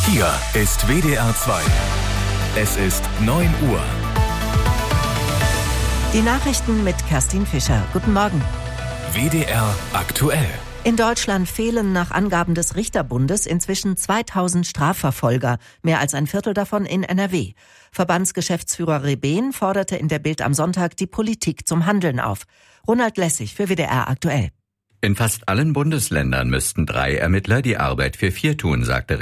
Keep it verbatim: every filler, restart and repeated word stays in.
Hier ist W D R zwei. Es ist neun Uhr. Die Nachrichten mit Kerstin Fischer. Guten Morgen. W D R aktuell. In Deutschland fehlen nach Angaben des Richterbundes inzwischen zweitausend Strafverfolger, mehr als ein Viertel davon in N R W. Verbandsgeschäftsführer Rebehn forderte in der Bild am Sonntag die Politik zum Handeln auf. Ronald Lessig für W D R aktuell. In fast allen Bundesländern müssten drei Ermittler die Arbeit für vier tun, sagte